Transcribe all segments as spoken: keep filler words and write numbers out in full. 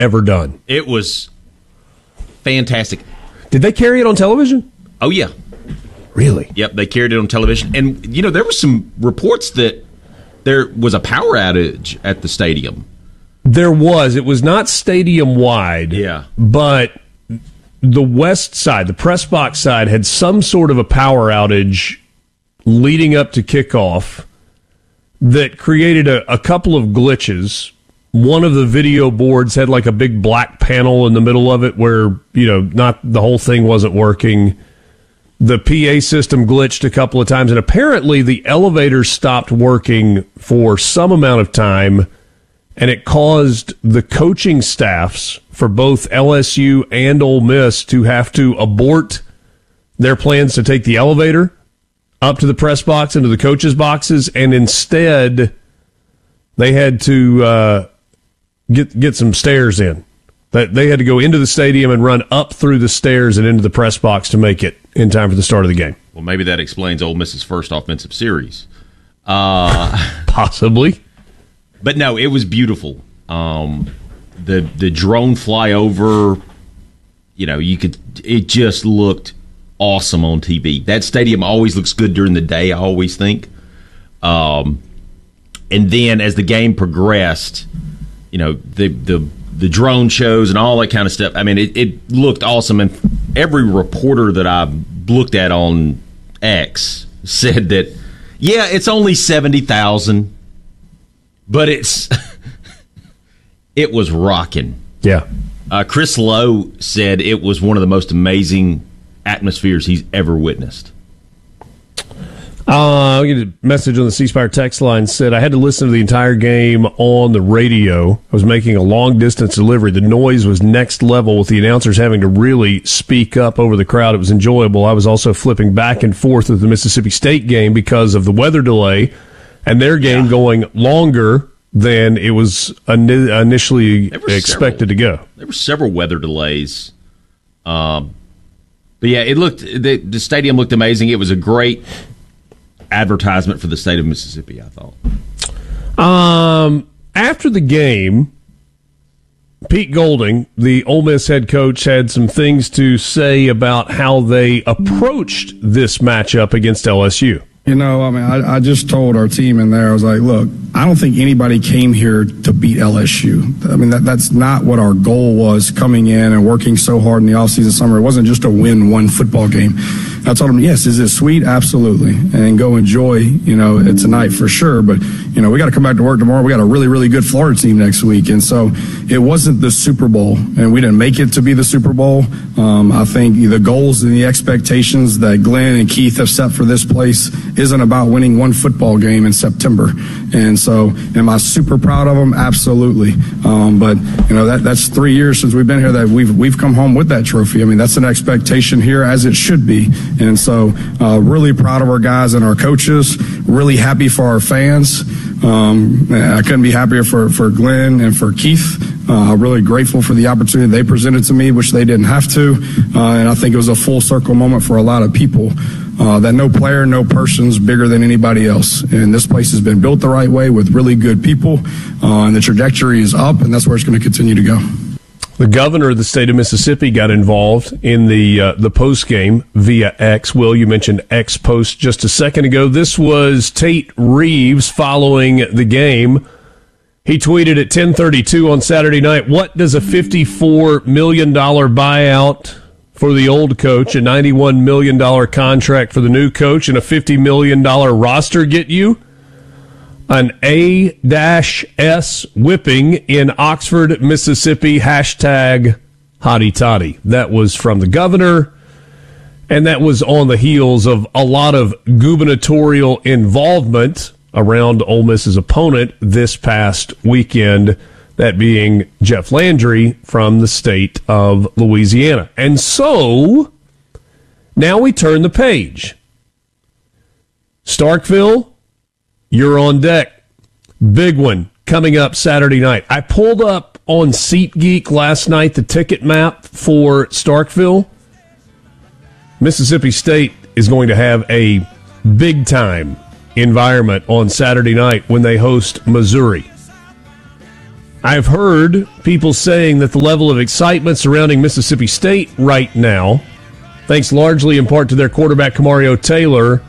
ever done. It was fantastic. Did they carry it on television? Oh, yeah. Really? Yep, they carried it on television. And, you know, there were some reports that there was a power outage at the stadium. There was. It was not stadium-wide. Yeah. But the west side, the press box side, had some sort of a power outage leading up to kickoff that created a, a couple of glitches. One of the video boards had like a big black panel in the middle of it where, you know, not the whole thing wasn't working. The P A system glitched a couple of times, and apparently the elevator stopped working for some amount of time, and it caused the coaching staffs for both L S U and Ole Miss to have to abort their plans to take the elevator up to the press box into the coaches' boxes, and instead they had to uh, get get some stairs in. That they had to go into the stadium and run up through the stairs and into the press box to make it in time for the start of the game. Well, maybe that explains Ole Miss's first offensive series. Uh, Possibly. But no, it was beautiful. Um, the the drone flyover, you know, you could. It just looked awesome on T V. That stadium always looks good during the day, I always think. Um, and then as the game progressed, you know, the the the drone shows and all that kind of stuff. I mean, it, it looked awesome. And every reporter that I looked at on X said that, yeah, it's only seventy thousand, but it's it was rocking. Yeah. Uh, Chris Lowe said it was one of the most amazing atmospheres he's ever witnessed. Uh, I get a message on the C Spire text line said, I had to listen to the entire game on the radio. I was making a long-distance delivery. The noise was next level with the announcers having to really speak up over the crowd. It was enjoyable. I was also flipping back and forth with the Mississippi State game because of the weather delay and their game yeah. going longer than it was initially expected several, to go. There were several weather delays. Um, but, yeah, it looked the, the stadium looked amazing. It was a great advertisement for the state of Mississippi, I thought. Um, after the game, Pete Golding, the Ole Miss head coach, had some things to say about how they approached this matchup against L S U. You know, I mean, I, I just told our team in there, I was like, look, I don't think anybody came here to beat L S U. I mean, that, that's not what our goal was coming in and working so hard in the offseason summer. It wasn't just to win one football game. I told them, yes, is it sweet? Absolutely. And go enjoy, you know, it tonight for sure. But, you know, we got to come back to work tomorrow. We got a really, really good Florida team next week. And so it wasn't the Super Bowl, and we didn't make it to be the Super Bowl. Um, I think the goals and the expectations that Glenn and Keith have set for this place isn't about winning one football game in September. And so am I super proud of them? Absolutely. Um, but, you know, that that's three years since we've been here that we've, we've come home with that trophy. I mean, that's an expectation here, as it should be. And so uh, really proud of our guys and our coaches, really happy for our fans. Um, I couldn't be happier for, for Glenn and for Keith. Uh, really grateful for the opportunity they presented to me, which they didn't have to. Uh, and I think it was a full circle moment for a lot of people. Uh, that no player, no person's bigger than anybody else. And this place has been built the right way with really good people. Uh, and the trajectory is up, and that's where it's going to continue to go. The governor of the state of Mississippi got involved in the uh, the post game via X. Will, you mentioned X post just a second ago. This was Tate Reeves following the game. He tweeted at ten thirty-two on Saturday night, what does a fifty-four million dollars buyout for the old coach, a ninety-one million dollars contract for the new coach, and a fifty million dollars roster get you? An A S whipping in Oxford, Mississippi, hashtag hotty toddy. That was from the governor, and that was on the heels of a lot of gubernatorial involvement around Ole Miss's opponent this past weekend, that being Jeff Landry from the state of Louisiana. And so, now we turn the page. Starkville, you're on deck. Big one coming up Saturday night. I pulled up on SeatGeek last night the ticket map for Starkville. Mississippi State is going to have a big-time environment on Saturday night when they host Missouri. I've heard people saying that the level of excitement surrounding Mississippi State right now, thanks largely in part to their quarterback Kamario Taylor,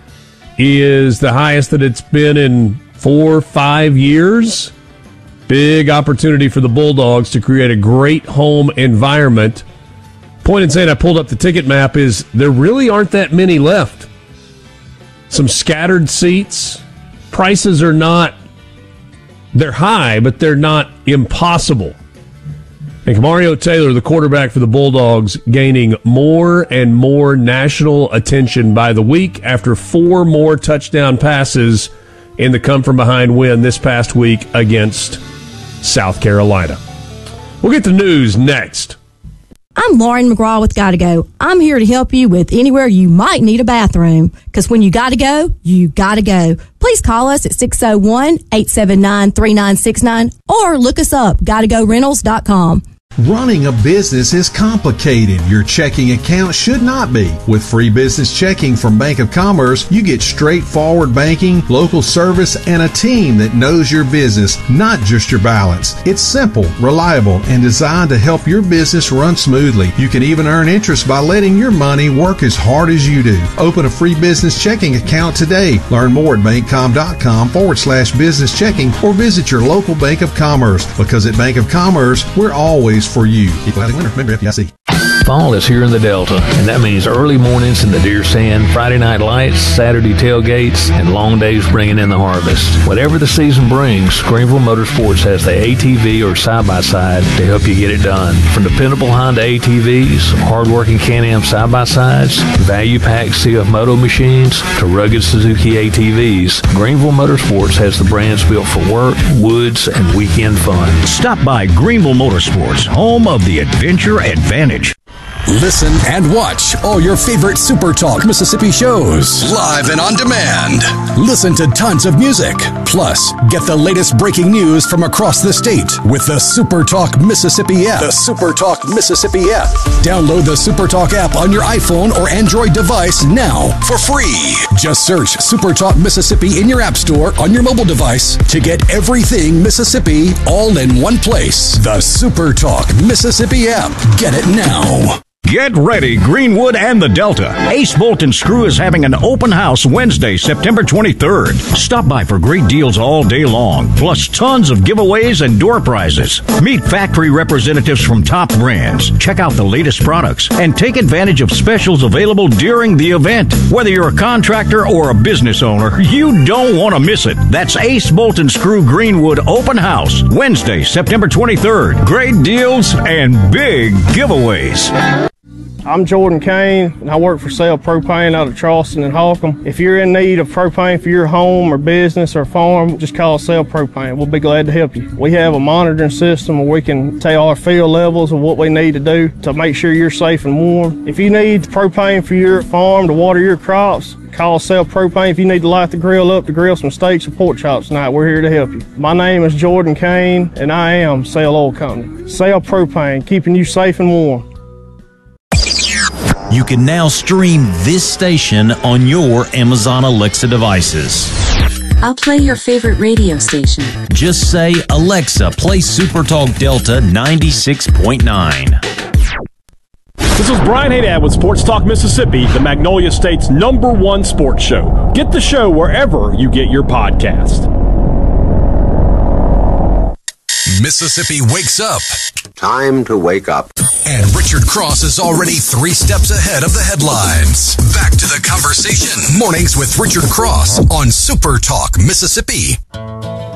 is the highest that it's been in four, five years. Big opportunity for the Bulldogs to create a great home environment. Point in saying I pulled up the ticket map is there really aren't that many left. Some scattered seats. Prices are not, they're high, but they're not impossible. And Kamario Taylor, the quarterback for the Bulldogs, gaining more and more national attention by the week after four more touchdown passes in the come-from-behind win this past week against South Carolina. We'll get the news next. I'm Lauren McGraw with Gotta Go. I'm here to help you with anywhere you might need a bathroom. Because when you gotta go, you gotta go. Please call us at six oh one, eight seven nine, three nine six nine or look us up, gotta go rentals dot com. Running a business is complicated. Your checking account should not be. With free business checking from Bank of Commerce, you get straightforward banking, local service, and a team that knows your business, not just your balance. It's simple, reliable, and designed to help your business run smoothly. You can even earn interest by letting your money work as hard as you do. Open a free business checking account today. Learn more at bankcom.com forward slash business checking or visit your local Bank of Commerce. Because at Bank of Commerce, we're always for you. Equal housing winner. Remember F D I C. Fall is here in the Delta, and that means early mornings in the deer stand, Friday night lights, Saturday tailgates, and long days bringing in the harvest. Whatever the season brings, Greenville Motorsports has the A T V or side-by-side to help you get it done. From dependable Honda A T Vs, hard-working Can-Am side-by-sides, value-packed C F Moto machines, to rugged Suzuki A T Vs, Greenville Motorsports has the brands built for work, woods, and weekend fun. Stop by Greenville Motorsports, home of the Adventure Advantage. Listen and watch all your favorite Super Talk Mississippi shows live and on demand. Listen to tons of music. Plus, get the latest breaking news from across the state with the Super Talk Mississippi app. The Super Talk Mississippi app. Download the Super Talk app on your iPhone or Android device now for free. Just search Super Talk Mississippi in your app store on your mobile device to get everything Mississippi all in one place. The Super Talk Mississippi app. Get it now. Get ready, Greenwood and the Delta. Ace Bolt and Screw is having an open house Wednesday, September twenty-third. Stop by for great deals all day long, plus tons of giveaways and door prizes. Meet factory representatives from top brands, check out the latest products, and take advantage of specials available during the event. Whether you're a contractor or a business owner, you don't want to miss it. That's Ace Bolt and Screw Greenwood Open House, Wednesday, September twenty-third. Great deals and big giveaways. I'm Jordan Kane, and I work for Sale Propane out of Charleston and Holcomb. If you're in need of propane for your home or business or farm, just call Sale Propane. We'll be glad to help you. We have a monitoring system where we can tell our field levels of what we need to do to make sure you're safe and warm. If you need propane for your farm to water your crops, call Sale Propane. If you need to light the grill up to grill some steaks or pork chops tonight, we're here to help you. My name is Jordan Kane, and I am Sale Oil Company. Sale Propane, keeping you safe and warm. You can now stream this station on your Amazon Alexa devices. I'll play your favorite radio station. Just say, Alexa, play Super Talk Delta ninety-six point nine. This is Brian Haydad with Sports Talk Mississippi, the Magnolia State's number one sports show. Get the show wherever you get your podcast. Mississippi wakes up. Time to wake up. And Richard Cross is already three steps ahead of the headlines. Back to the conversation. Mornings with Richard Cross on Super Talk Mississippi.